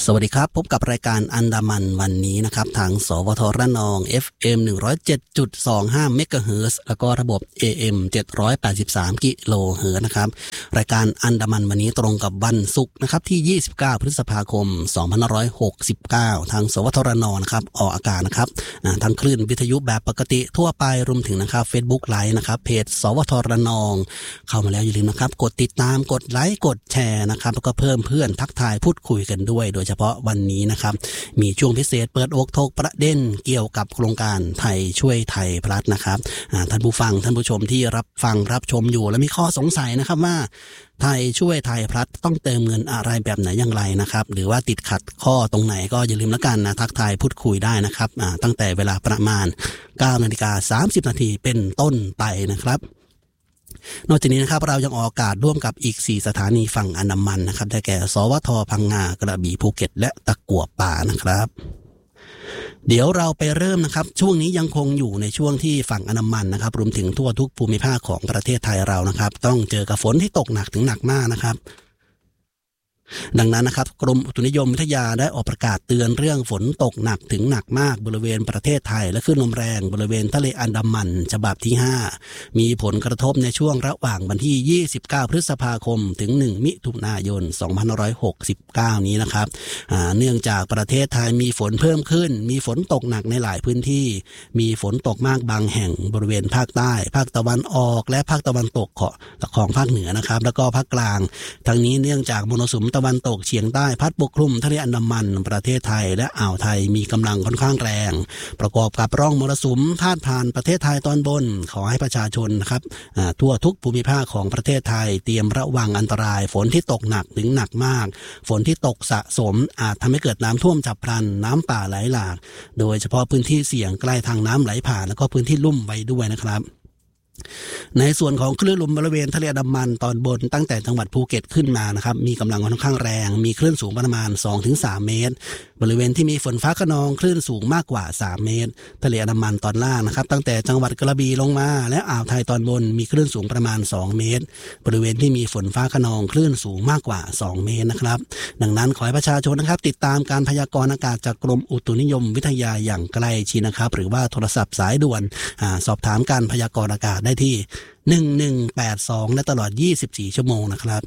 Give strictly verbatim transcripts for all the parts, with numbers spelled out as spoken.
สวัสดีครับพบกับรายการอันดามันวันนี้นะครับทางสวทระนอง เอฟ เอ็ม หนึ่งร้อยเจ็ดจุดสองห้า เมกะเฮิรตซ์แล้วก็ระบบ เอ เอ็ม เจ็ดร้อยแปดสิบสาม กิโลเฮิรตซ์นะครับรายการอันดามันวันนี้ตรงกับวันศุกร์นะครับที่ยี่สิบเก้าพฤษภาคมสองพันห้าร้อยหกสิบเก้าทางสวทระนองนะครับออกอากาศนะครับทางคลื่นวิทยุแบบปกติทั่วไปรวมถึงนะครับ Facebook Live นะครับเพจสวทระนองเข้ามาแล้วอย่าลืมนะครับกดติดตามกดไลค์กดแชร์นะครับแล้วก็เพิ่มเพื่อนทักทายพูดคุยกันด้วยโดยเฉพาะวันนี้นะครับมีช่วงพิเศษเปิดอกถกประเด็นเกี่ยวกับโครงการไทยช่วยไทยพลัสนะครับท่านผู้ฟังท่านผู้ชมที่รับฟังรับชมอยู่และมีข้อสงสัยนะครับว่าไทยช่วยไทยพลัสต้องเติมเงินอะไรแบบไหนอย่างไรนะครับหรือว่าติดขัดข้อตรงไหนก็อย่าลืมละกันนะทักทายพูดคุยได้นะครับตั้งแต่เวลาประมาณ เก้านาฬิกาสามสิบนาทีเป็นต้นไปนะครับนอกจากนี้นะครับเรายังออกอากาศร่วมกับอีกสี่สถานีฝั่งอันดามันนะครับได้แก่สวทพังงากระบี่ภูเก็ตและตะกั่วป่านะครับเดี๋ยวเราไปเริ่มนะครับช่วงนี้ยังคงอยู่ในช่วงที่ฝั่งอันดามันนะครับรวมถึงทั่วทุกภูมิภาคของประเทศไทยเรานะครับต้องเจอกับฝนที่ตกหนักถึงหนักมากนะครับดังนั้นนะครับกรมอุตุนิยมวิทยาได้ออกประกาศเตือนเรื่องฝนตกหนักถึงหนักมากบริเวณประเทศไทยและคลื่นลมแรงบริเวณทะเลอันดามันฉบับที่ห้ามีผลกระทบในช่วงระหว่างวันที่ยี่สิบเก้าพฤษภาคมถึงหนึ่งมิถุนายนสองพันห้าร้อยหกสิบเก้านี้นะครับเนื่องจากประเทศไทยมีฝนเพิ่มขึ้นมีฝนตกหนักในหลายพื้นที่มีฝนตกมากบางแห่งบริเวณภาคใต้ภาคตะวันออกและภาคตะวันตกของภาคเหนือนะครับแล้วก็ภาคกลางทั้งนี้เนื่องจากมรสุมตะวันตกเฉียงใต้พัดปกคลุมทะเลอันดามันประเทศไทยและอ่าวไทยมีกำลังค่อนข้างแรงประกอบกับร่องมรสุมพาดผ่านประเทศไทยตอนบนขอให้ประชาชนนะครับทั่วทุกภูมิภาคของประเทศไทยเตรียมระวังอันตรายฝนที่ตกหนักถึงหนักมากฝนที่ตกสะสมอาจทำให้เกิดน้ำท่วมฉับพลันน้ำป่าไหลหลากโดยเฉพาะพื้นที่เสี่ยงใกล้ทางน้ำไหลผ่านแล้วก็พื้นที่ลุ่มไว้ด้วยนะครับในส่วนของคลื่นลมบริเวณทะเลอันดามันตอนบนตั้งแต่จังหวัดภูเก็ตขึ้นมานะครับมีกำลังค่อนข้างแรงมีคลื่นสูงประมาณ สองถึงสาม เมตรบริเวณที่มีฝนฟ้าคะนองคลื่นสูงมากกว่าสามเมตรทะเลอันดามันตอนล่างนะครับตั้งแต่จังหวัดกระบี่ลงมาและอ่าวไทยตอนบนมีคลื่นสูงประมาณสองเมตรบริเวณที่มีฝนฟ้าคะนองคลื่นสูงมากกว่าสองเมตรนะครับดังนั้นขอให้ประชาชนนะครับติดตามการพยากรณ์อากาศจากกรมอุตุนิยมวิทยาอย่างใกล้ชิดนะครับหรือว่าโทรศัพท์สายด่วนสอบถามการพยากรณ์อากาศได้ที่หนึ่งหนึ่งแปดสองและตลอดยี่สิบสี่ชั่วโมงนะครับ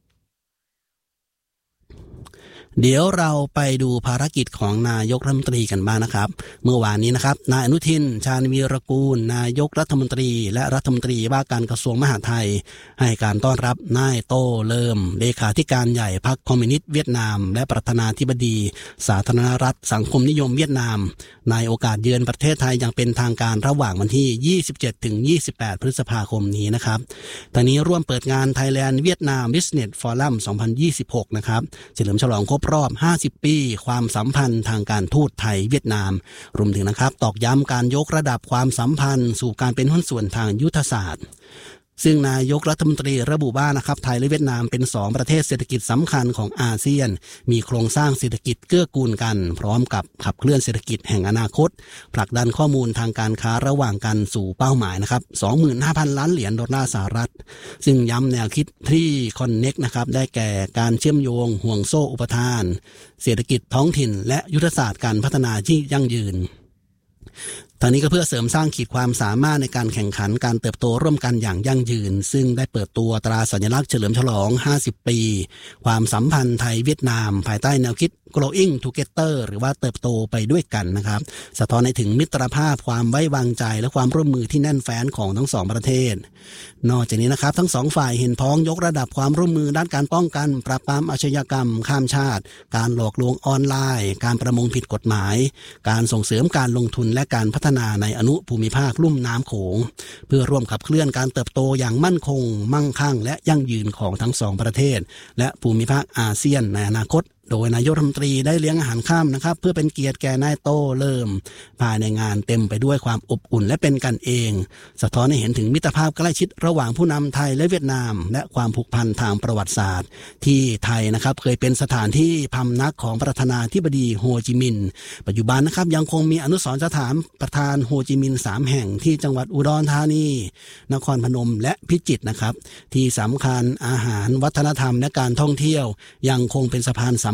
เดี๋ยวเราไปดูภารกิจของนายกรัฐมนตรีกันบ้างนะครับเมื่อวานนี้นะครับนายอนุทินชาญวีรกูลนายกรัฐมนตรีและรัฐมนตรีว่าการกระทรวงมหาดไทยให้การต้อนรับนายโต้เริ่มเลขาธิการใหญ่พรรคคอมมิวนิสต์เวียดนามและประธานาธิบดีสาธารณรัฐสังคมนิยมเวียดนามในโอกาสเยือนประเทศไทยอย่างเป็นทางการระหว่างวันที่ยี่สิบเจ็ดถึงยี่สิบแปดพฤษภาคมนี้นะครับทางนี้ร่วมเปิดงาน Thailand Vietnam Business Forum สองพันยี่สิบหกนะครับเฉลิมฉลองครบรอบห้าสิบปีความสัมพันธ์ทางการทูตไทยเวียดนามรวมถึงนะครับตอกย้ำการยกระดับความสัมพันธ์สู่การเป็นหุ้นส่วนทางยุทธศาสตร์ซึ่งนายกรัฐมนตรีระบุว่านะครับไทยและเวียดนามเป็นสองประเทศเศรษฐกิจสำคัญของอาเซียนมีโครงสร้างเศรษฐกิจเกื้อกูลกันพร้อมกับขับเคลื่อนเศรษฐกิจแห่งอนาคตผลักดันข้อมูลทางการค้าระหว่างกันสู่เป้าหมายนะครับ สองหมื่นห้าพัน ล้านเหรียญดอลลาร์สหรัฐซึ่งย้ำแนวคิดที่ Connect นะครับได้แก่การเชื่อมโยงห่วงโซ่อุปทานเศรษฐกิจท้องถิ่นและยุทธศาสตร์การพัฒนาที่ยั่งยืนทางนี้ก็เพื่อเสริมสร้างขีดความสามารถในการแข่งขันการเติบโตร่วมกันอย่างยั่งยืนซึ่งได้เปิดตัวตราสัญลักษณ์เฉลิมฉลองห้าสิบปีความสัมพันธ์ไทยเวียดนามภายใต้แนวคิด Growing Together หรือว่าเติบโตไปด้วยกันนะครับสะท้อนให้ถึงมิตรภาพความไว้วางใจและความร่วมมือที่แน่นแฟ้นของทั้งสองประเทศนอกจากนี้นะครับทั้งสองฝ่ายเห็นพ้องยกระดับความร่วมมือด้านการป้องกันปราบปรามอาชญากรรมข้ามชาติการหลอกลวงออนไลน์การประมงผิดกฎหมายการส่งเสริมการลงทุนและการพัฒนาในอนุภูมิภาคลุ่มน้ำโขงเพื่อร่วมขับเคลื่อนการเติบโตอย่างมั่นคงมั่งคั่งและยั่งยืนของทั้งสองประเทศและภูมิภาคอาเซียนในอนาคตโดยนายกรัฐมนตรีได้เลี้ยงอาหารค่ำนะครับเพื่อเป็นเกียรติแก่นายโต้เริ่มภายในงานเต็มไปด้วยความอบอุ่นและเป็นกันเองสะท้อนให้เห็นถึงมิตรภาพใกล้ชิดระหว่างผู้นำไทยและเวียดนามและความผูกพันทางประวัติศาสตร์ที่ไทยนะครับเคยเป็นสถานที่พำนักของประธานาธิบดีโฮจิมินห์ปัจจุบันนะครับยังคงมีอนุสรณ์สถานประธานโฮจิมินห์สามแห่งที่จังหวัดอุดรธานีนครพนมและพิจิตรนะครับที่สำคัญอาหารวัฒนธรรมและการท่องเที่ยวยังคงเป็นสะพานสำ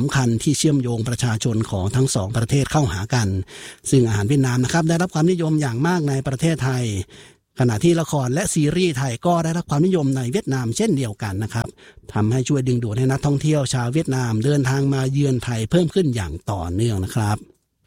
ำคัญที่เชื่อมโยงประชาชนของทั้งสองประเทศเข้าหากันซึ่งอาหารเวียดนามนะครับได้รับความนิยมอย่างมากในประเทศไทยขณะที่ละครและซีรีส์ไทยก็ได้รับความนิยมในเวียดนามเช่นเดียวกันนะครับทำให้ช่วยดึงดูดให้นักท่องเที่ยวชาวเวียดนามเดินทางมาเยือนไทยเพิ่มขึ้นอย่างต่อเนื่องนะครับ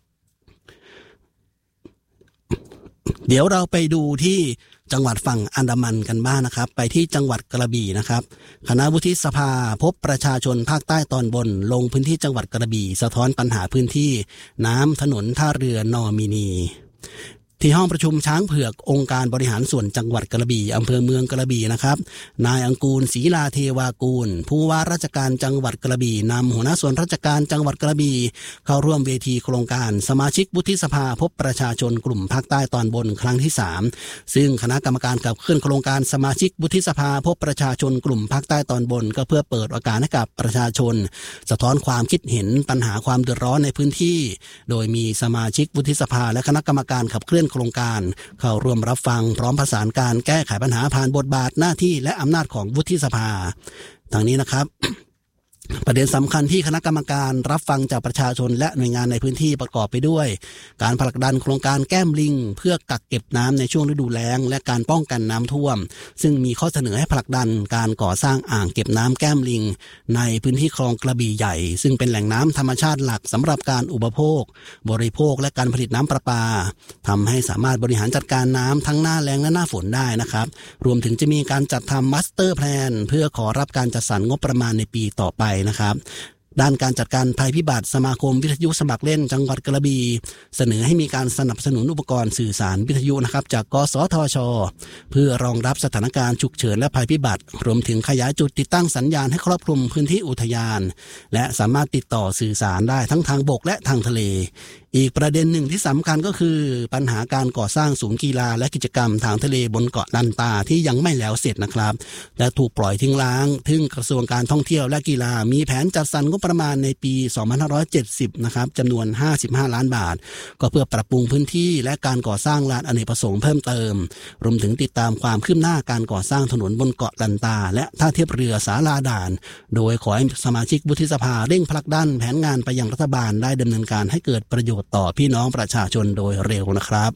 เดี๋ยวเราไปดูที่จังหวัดฝั่งอันดามันกันบ้าง นะครับไปที่จังหวัดกระบี่นะครับคณะวุฒิสภาพบประชาชนภาคใต้ตอนบนลงพื้นที่จังหวัดกระบี่สะท้อนปัญหาพื้นที่น้ำถนนท่าเรือนอมินีที่ห้องประชุมช้างเผือกองค์การบริหารส่วนจังหวัดกระบี่อำเภอเมืองกระบี่นะครับนายอังกูลศรีลาเทวากูลผู้ว่าราชการจังหวัดกระบี่นำหัวหน้าส่วนราชการจังหวัดกระบี่เข้าร่วมเวทีโครงการสมาชิกวุฒิสภาพบประชาชนกลุ่มภาคใต้ตอนบนครั้งที่สามซึ่งคณะกรรมการขับเคลื่อนโครงการสมาชิกวุฒิสภาพบประชาชนกลุ่มภาคใต้ตอนบนก็เพื่อเปิดโอกาสให้กับประชาชนสะท้อนความคิดเห็นปัญหาความเดือดร้อนในพื้นที่โดยมีสมาชิกวุฒิสภาและคณะกรรมการขับเคลื่อนโครงการเข้าร่วมรับฟังพร้อมประสานการแก้ไขปัญหาผ่านบทบาทหน้าที่และอำนาจของวุฒิสภาทางนี้นะครับ ประเด็นสำคัญที่คณะกรรมการรับฟังจากประชาชนและหน่วยงานในพื้นที่ประกอบไปด้วยการผลักดันโครงการแก้มลิงเพื่อกักเก็บน้ำในช่วงฤดูแล้งและการป้องกันน้ำท่วมซึ่งมีข้อเสนอให้ผลักดันการก่อสร้างอ่างเก็บน้ำแก้มลิงในพื้นที่คลองกระบี่ใหญ่ซึ่งเป็นแหล่งน้ำธรรมชาติหลักสำหรับการอุปโภคบริโภคและการผลิตน้ำประปาทำให้สามารถบริหารจัดการน้ำทั้งหน้าแล้งและหน้าฝนได้นะครับรวมถึงจะมีการจัดทำมาสเตอร์แพลนเพื่อขอรับการจัดสรรงบประมาณในปีต่อไปนะครับด้านการจัดการภัยพิบัติสมาคมวิทยุสมัครเล่นจังหวัดกระบี่เสนอให้มีการสนับสนุนอุปกรณ์สื่อสารวิทยุนะครับจากกสทช.เพื่อรองรับสถานการณ์ฉุกเฉินและภัยพิบัติรวมถึงขยายจุดติดตั้งสัญญาณให้ครอบคลุมพื้นที่อุทยานและสามารถติดต่อสื่อสารได้ทั้งทางบกและทางทะเลอีกประเด็นหนึ่งที่สำคัญก็คือปัญหาการก่อสร้างศูนย์กีฬาและกิจกรรมทางทะเลบนเกาะลันตาที่ยังไม่แล้วเสร็จนะครับและถูกปล่อยทิ้งร้างซึ่งกระทรวงการท่องเที่ยวและกีฬามีแผนจัดสรรงบประมาณในปีสองพันห้าร้อยเจ็ดสิบนะครับจำนวนห้าสิบห้าล้านบาทก็เพื่อปรับปรุงพื้นที่และการก่อสร้างลานอเนกประสงค์เพิ่มเติมรวมถึงติดตามความคืบหน้าการก่อสร้างถนนบนเกาะลันตาและท่าเทียบเรือศาลาด่านโดยขอให้สมาชิกวุฒิสภาเร่งผลักดันแผนงานไปยังรัฐบาลได้ดำเนินการให้เกิดประโยชน์ต่อพี่น้องประชาชนโดยเร็วนะครับ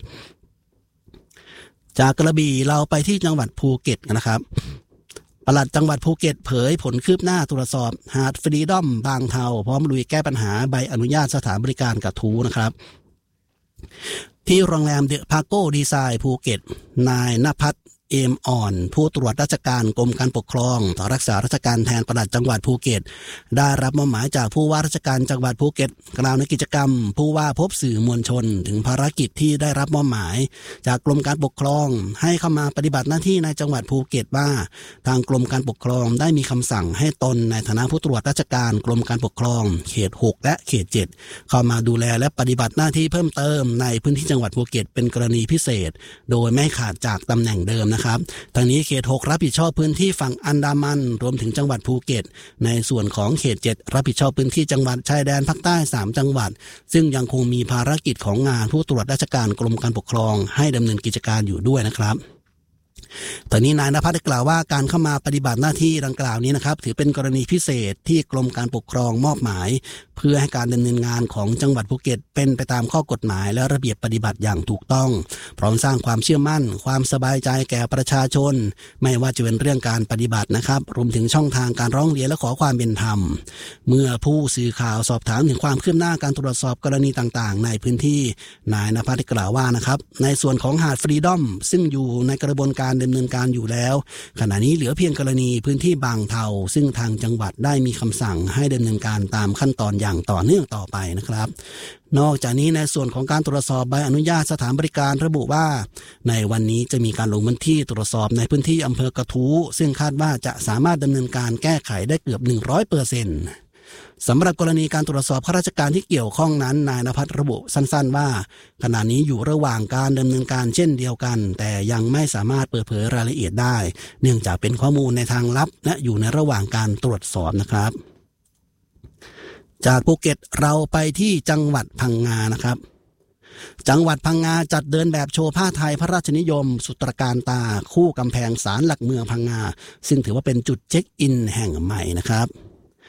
จากกระบี่เราไปที่จังหวัดภูเก็ตนะครับปลัดจังหวัดภูเก็ตเผยผลคืบหน้าตรวจสอบหาดฟรีดอมบางเทาพร้อมลุยแก้ปัญหาใบอนุญาตสถานบริการกระทู้นะครับที่โรงแรมเดอะพาโก้ดีไซน์ภูเก็ตนายณภัทรเอมอ่อนผู้ตรวจราชการกรมการปกครองต่อรักษาราชการแทนปลัดจังหวัดภูเก็ตได้รับมอบหมายจากผู้ว่าราชการจังหวัดภูเก็ตกล่าวในกิจกรรมผู้ว่าพบสื่อมวลชนถึงภารกิจที่ได้รับมอบหมายจากกรมการปกครองให้เข้ามาปฏิบัติหน้าที่ในจังหวัดภูเก็ตว่าทางกรมการปกครองได้มีคำสั่งให้ตนในฐานะผู้ตรวจราชการกรมการปกครองเขตหกและเขตเจ็ดเข้ามาดูแลและปฏิบัติหน้าที่เพิ่มเติมในพื้นที่จังหวัดภูเก็ตเป็นกรณีพิเศษโดยไม่ขาดจากตำแหน่งเดิมนะครับทางนี้เขตหกรับผิดชอบพื้นที่ฝั่งอันดามันรวมถึงจังหวัดภูเก็ตในส่วนของเขตเจ็ดรับผิดชอบพื้นที่จังหวัดชายแดนภาคใต้สามจังหวัดซึ่งยังคงมีภารกิจของงานผู้ตรวจราชการกรมการปกครองให้ดำเนินกิจการอยู่ด้วยนะครับตอนนี้นายณภัทรได้กล่าวว่าการเข้ามาปฏิบัติหน้าที่ดังกล่าวนี้นะครับถือเป็นกรณีพิเศษที่กรมการปกครองมอบหมายเพื่อให้การดำเนินงานของจังหวัดภูเก็ตเป็นไปตามข้อกฎหมายและระเบียบปฏิบัติอย่างถูกต้องพร้อมสร้างความเชื่อมั่นความสบายใจแก่ประชาชนไม่ว่าจะเป็นเรื่องการปฏิบัตินะครับรวมถึงช่องทางการร้องเรียนและขอความเป็นธรรมเมื่อผู้สื่อข่าวสอบถามถึงความคืบหน้าการตรวจสอบกรณีต่างๆในพื้นที่นายณภัทรได้กล่าวว่านะครับในส่วนของหาดฟรีดอมซึ่งอยู่ในกระบวนการดำเนินการอยู่แล้วขณะนี้เหลือเพียงกรณีพื้นที่บางเทาซึ่งทางจังหวัดได้มีคำสั่งให้ดำเนินการตามขั้นตอนอย่างต่อเนื่องต่อไปนะครับนอกจากนี้ในส่วนของการตรวจสอบใบอนุญาตสถานบริการระบุว่าในวันนี้จะมีการลงพื้นที่ตรวจสอบในพื้นที่อำเภอกระทู้ซึ่งคาดว่าจะสามารถดำเนินการแก้ไขได้เกือบ หนึ่งร้อยเปอร์เซ็นต์ สำหรับกรณีการตรวจสอบข้าราชการที่เกี่ยวข้องนั้นนายณภัทรระบุสั้นๆว่าขณะนี้อยู่ระหว่างการดำเนินการเช่นเดียวกันแต่ยังไม่สามารถเปิดเผยรายละเอียดได้เนื่องจากเป็นข้อมูลในทางลับและอยู่ในระหว่างการตรวจสอบนะครับจากภูเก็ตเราไปที่จังหวัดพังงานะครับจังหวัดพังงาจัดเดินแบบโชว์ผ้าไทยพระราชนิยมสุตรการตาคู่กำแพงศาลหลักเมืองพังงาซึ่งถือว่าเป็นจุดเช็คอินแห่งใหม่นะครับ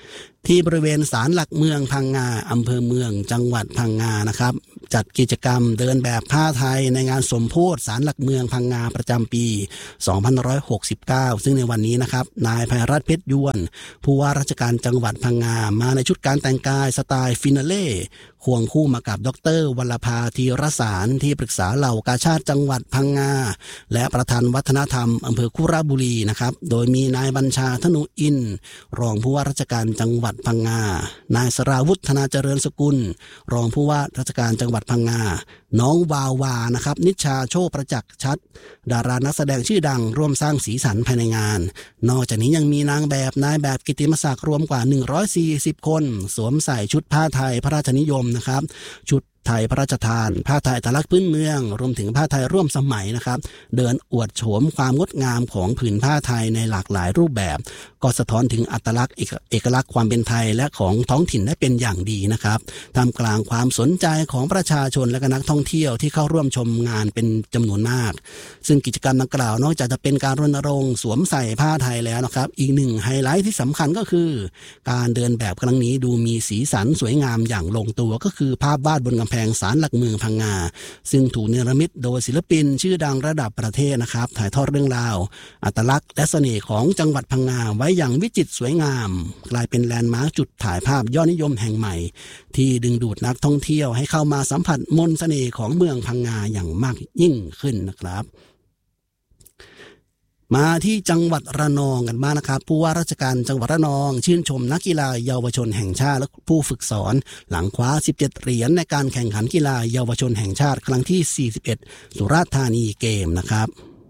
ที่บริเวณศาลหลักเมืองพังงาอำเภอเมืองจังหวัดพังงานะครับจัดกิจกรรมเดินแบบผ้าไทยในงานสมโภชศาลหลักเมืองพังงาประจำปีสองพันห้าร้อยหกสิบเก้าซึ่งในวันนี้นะครับนายภัยรัตน์เพชรยวนผู้ว่าราชการจังหวัดพังงามาในชุดการแต่งกายสไตล์ฟินาเล่ควงคู่มากับดร.วัลภาธีรสารที่ปรึกษาเหล่ากาชาติจังหวัดพังงาและประธานวัฒนธรรมอำเภอคุระบุรีนะครับโดยมีนายบัญชาธนุอินรองผู้ว่าราชการจังหวัดพังงานายสราวุฒิธนาเจริญสกุลรองผู้ว่าราชการจังหวัดพังงาน้องวาวานะครับนิชชาโชคประจักษ์ชัดดารานักแสดงชื่อดังร่วมสร้างสีสันภายในงานนอกจากนี้ยังมีนางแบบนายแบบกิตติมศักดิ์รวมกว่าหนึ่งร้อยสี่สิบคนสวมใส่ชุดผ้าไทยพระราชนิยมนะครับชุดไทยพระราชทานผ้าไทยอัตลักษณ์พื้นเมืองรวมถึงผ้าไทยร่วมสมัยนะครับเดินอวดโฉมความงดงามของผืนผ้าไทยในหลากหลายรูปแบบก็สะท้อนถึงอัตลักษณ์เอกลักษณ์ความเป็นไทยและของท้องถิ่นได้เป็นอย่างดีนะครับท่ามกลางความสนใจของประชาชนและก็นักท่องเที่ยวที่เข้าร่วมชมงานเป็นจำนวนมากซึ่งกิจกรรมดังกล่าวนอกจากจะเป็นการรณรงค์สวมใส่ผ้าไทยแล้วนะครับอีกหนึ่งไฮไลท์ที่สำคัญก็คือการเดินแบบครั้งนี้ดูมีสีสันสวยงามอย่างลงตัวก็คือภาพวาดบนกำแพงศาลหลักเมืองพังงาซึ่งถูกเนรมิตโดยศิลปินชื่อดังระดับประเทศนะครับถ่ายทอดเรื่องราวอัตลักษณ์และเสน่ห์ของจังหวัดพังงาไว้อย่างวิจิตรสวยงามกลายเป็นแลนด์มาร์คจุดถ่ายภาพยอดนิยมแห่งใหม่ที่ดึงดูดนักท่องเที่ยวให้เข้ามาสัมผัสมนต์เสน่ห์ของเมืองพังงาอย่างมากยิ่งขึ้นนะครับมาที่จังหวัดระนองกันบ้างนะครับผู้ว่าราชการจังหวัดระนองชื่นชมนักกีฬาเยาวชนแห่งชาติและผู้ฝึกสอนหลังคว้าสิบเจ็ดเหรียญในการแข่งขันกีฬาเยาวชนแห่งชาติครั้งที่สี่สิบเอ็ดสุราษฎร์ธานีเกมนะครับ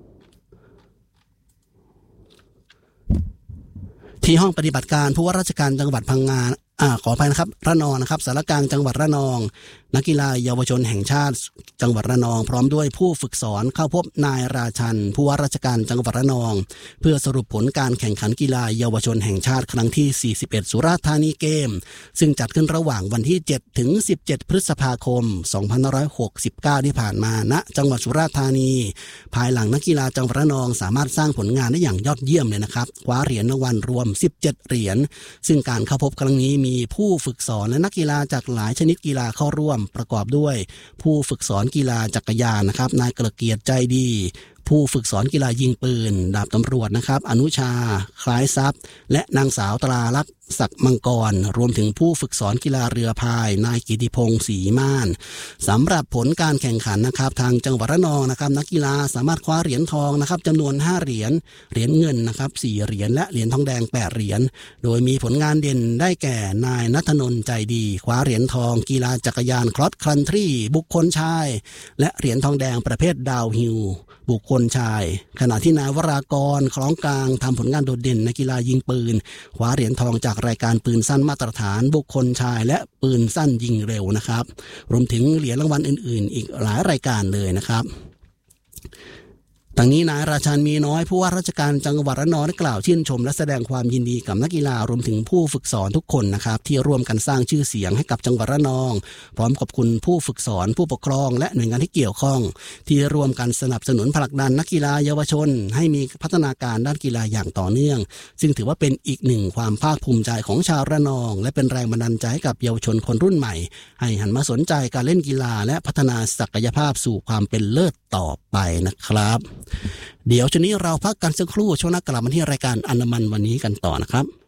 ที่ห้องปฏิบัติการผู้ว่าราชการจังหวัดพังงาอ่าขออภัยนะครับระนองนะครับสารกลางจังหวัดระนองนักกีฬาเยาวชนแห่งชาติจังหวัดระนองพร้อมด้วยผู้ฝึกสอนเข้าพบนายราชันผู้ว่าราชการจังหวัดระนองเพื่อสรุปผลการแข่งขันกีฬาเยาวชนแห่งชาติครั้งที่สี่สิบเอ็ดสุราษฎร์ธานีเกมซึ่งจัดขึ้นระหว่างวันที่เจ็ดถึงสิบเจ็ดพฤษภาคมสองพันห้าร้อยหกสิบเก้าที่ผ่านมาณจังหวัดสุราษฎร์ธานีภายหลังนักกีฬาจังหวัดระนองสามารถสร้างผลงานได้อย่างยอดเยี่ยมเลยนะครับคว้าเหรียญรางวัลรวมสิบเจ็ดเหรียญซึ่งการเข้าพบครั้งนี้มีผู้ฝึกสอนและนักกีฬาจากหลายชนิดกีฬาเข้าร่วมประกอบด้วยผู้ฝึกสอนกีฬาจักรยานนะครับนายเกระเกียรติใจดีผู้ฝึกสอนกีฬายิงปืนดาบตำรวจนะครับอนุชาคล้ายทรัพย์และนางสาวตราลักษณ์ศักดิ์มังกรรวมถึงผู้ฝึกสอนกีฬาเรือพายนายกิติพงศ์ศรีม่านสำหรับผลการแข่งขันนะครับทางจังหวัดระนองนะครับนักกีฬาสามารถคว้าเหรียญทองนะครับจำนวนห้าเหรียญเหรียญเงินนะครับสี่เหรียญและเหรียญทองแดงแปดเหรียญโดยมีผลงานเด่นได้แก่นายณัฐนนท์ใจดีคว้าเหรียญทองกีฬาจักรยานครอสคันทรีบุคคลชายและเหรียญทองแดงประเภทดาวฮิลบุคคลชายขณะที่นายวรากรคล้องกลางทำผลงานโดดเด่นในกีฬายิงปืนคว้าเหรียญทองจากรายการปืนสั้นมาตรฐานบุคคลชายและปืนสั้นยิงเร็วนะครับรวมถึงเหรียญรางวัลอื่นๆอีกหลายรายการเลยนะครับทั้งนี้นายราชันมีน้อยผู้ว่าราชการจังหวัดระนองได้กล่าวชื่นชมและแสดงความยินดีกับนักกีฬารวมถึงผู้ฝึกสอนทุกคนนะครับที่ร่วมกันสร้างชื่อเสียงให้กับจังหวัดระนองพร้อมขอบคุณผู้ฝึกสอนผู้ปกครองและหน่วยงานที่เกี่ยวข้องที่ร่วมกันสนับสนุนผลักดันนักกีฬาเยาวชนให้มีพัฒนาการด้านกีฬาอย่างต่อเนื่องซึ่งถือว่าเป็นอีกหนึ่งความภาคภูมิใจของชาวระนองและเป็นแรงบันดาลใจให้กับเยาวชนคนรุ่นใหม่ให้หันมาสนใจการเล่นกีฬาและพัฒนาศักยภาพสู่ความเป็นเลิศต่อไปนะครับเดี๋ยวช่วงนี้เราพักกันสักครู่ช่วงหน้ากลับมาที่รายการอันดามันวันนี้กันต่อนะครับ